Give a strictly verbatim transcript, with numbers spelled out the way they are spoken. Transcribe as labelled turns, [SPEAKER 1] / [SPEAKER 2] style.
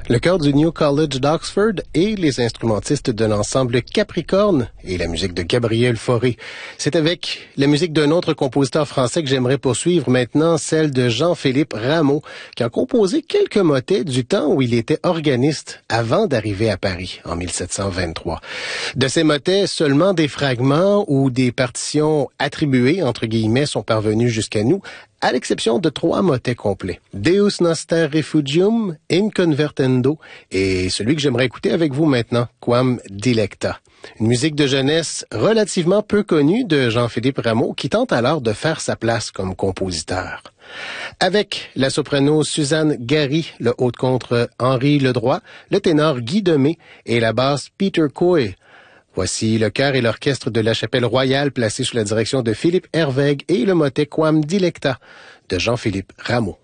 [SPEAKER 1] Le chœur du New College d'Oxford et les instrumentistes de l'ensemble Capricorne et la musique de Gabriel Fauré. C'est avec la musique d'un autre compositeur français que j'aimerais poursuivre maintenant, celle de Jean-Philippe Rameau, qui a composé quelques motets du temps où il était organiste avant d'arriver à Paris en mille sept cent vingt-trois. De ces motets, seulement des fragments ou des partitions attribuées, entre guillemets, sont parvenus jusqu'à nous, à l'exception de trois motets complets. Deus Noster Refugium, Inconvertendo et celui que j'aimerais écouter avec vous maintenant, Quam Dilecta. Une musique de jeunesse relativement peu connue de Jean-Philippe Rameau qui tente alors de faire sa place comme compositeur. Avec la soprano Suzanne Gary, le haut-contre Henri Ledroit, le ténor Guy Demé et la basse Peter Coy. Voici le chœur et l'orchestre de la Chapelle Royale placé sous la direction de Philippe Hervègue et le motet Quam Dilecta de Jean-Philippe Rameau.